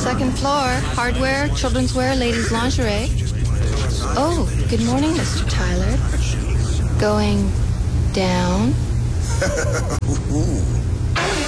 Second floor, hardware, children's wear, ladies' lingerie. Oh, good morning, Mr. Tyler. Going down?